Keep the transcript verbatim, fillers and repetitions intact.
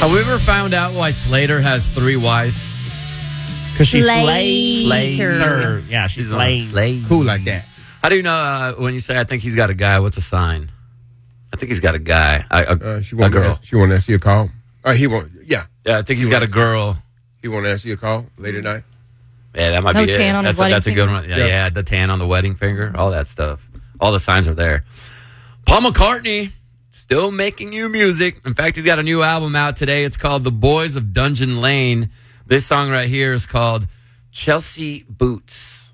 Have we ever found out why Slater has three wives? Because she's Slater. Slater. Yeah, she's Slater. Slater. Cool like that. How do you know uh, when you say I think he's got a guy? What's a sign? I think he's got a guy. A, a, Uh, she a want girl. Ask, she want to ask you a call. Uh, he want. Yeah, Yeah, I think he's He got a wants- girl. he want to ask you a call late at night. Yeah, that might No be tan it. on his that's, a, wedding that's a good finger? one. Yeah, Yeah. yeah, the tan on the wedding finger, all that stuff. All the signs are there. Paul McCartney, still making new music. In fact, he's got a new album out today. It's called The Boys of Dungeon Lane. This song right here is called Chelsea Boots.